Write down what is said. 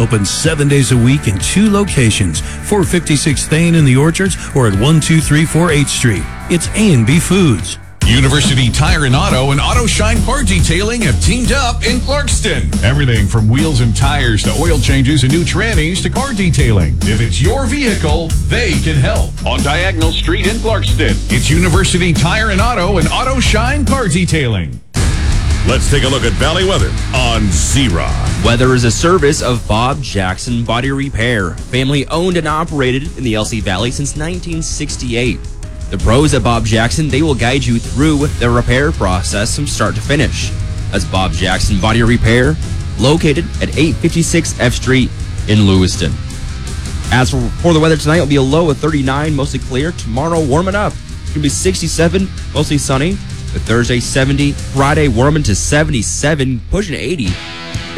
Open 7 days a week in 2 locations, 456 Thane in the Orchards or at 1234 8th Street. It's A&B Foods. University Tire and Auto and Auto Shine Car Detailing have teamed up in Clarkston. Everything from wheels and tires to oil changes and new trannies to car detailing. If it's your vehicle, they can help. On Diagonal Street in Clarkston, it's University Tire and Auto Shine Car Detailing. Let's take a look at Valley weather on Z-Rock. Weather is a service of Bob Jackson Body Repair, family owned and operated in the LC Valley since 1968. The pros at Bob Jackson, they will guide you through the repair process from start to finish. That's Bob Jackson Body Repair, located at 856 F Street in Lewiston. As for the weather tonight, it'll be a low of 39, mostly clear. Tomorrow, warming up. It's going to be 67, mostly sunny. Thursday, 70. Friday, warming to 77, pushing 80.